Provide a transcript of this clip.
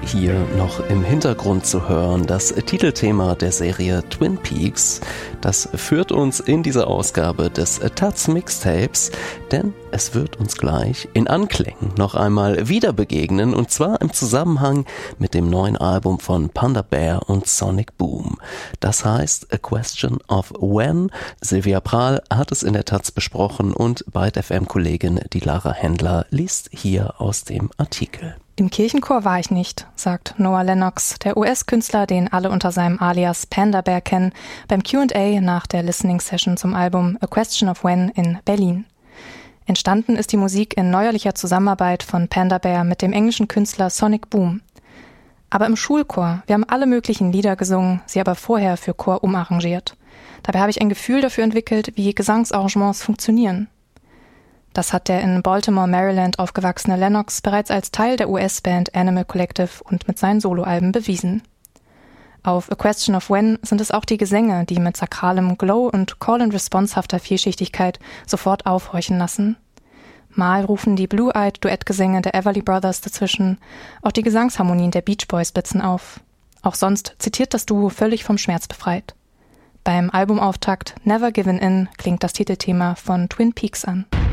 Hier noch im Hintergrund zu hören, das Titelthema der Serie Twin Peaks. Das führt uns in diese Ausgabe des Taz Mixtapes, denn es wird uns gleich in Anklängen noch einmal wieder begegnen, und zwar im Zusammenhang mit dem neuen Album von Panda Bear und Sonic Boom. Das heißt A Question of When. Sylvia Prahl hat es in der Taz besprochen und Byte-FM-Kollegin die Lara Händler liest hier aus dem Artikel. Im Kirchenchor war ich nicht, sagt Noah Lennox, der US-Künstler, den alle unter seinem Alias Panda Bear kennen, beim Q&A nach der Listening-Session zum Album A Question of When in Berlin. Entstanden ist die Musik in neuerlicher Zusammenarbeit von Panda Bear mit dem englischen Künstler Sonic Boom. Aber im Schulchor, wir haben alle möglichen Lieder gesungen, sie aber vorher für Chor umarrangiert. Dabei habe ich ein Gefühl dafür entwickelt, wie Gesangsarrangements funktionieren. Das hat der in Baltimore, Maryland aufgewachsene Lennox bereits als Teil der US-Band Animal Collective und mit seinen Soloalben bewiesen. Auf A Question of When sind es auch die Gesänge, die mit sakralem Glow und Call-and-Response-hafter Vielschichtigkeit sofort aufhorchen lassen. Mal rufen die Blue-Eyed-Duettgesänge der Everly Brothers dazwischen, auch die Gesangsharmonien der Beach Boys blitzen auf. Auch sonst zitiert das Duo völlig vom Schmerz befreit. Beim Albumauftakt Never Given In klingt das Titelthema von Twin Peaks an.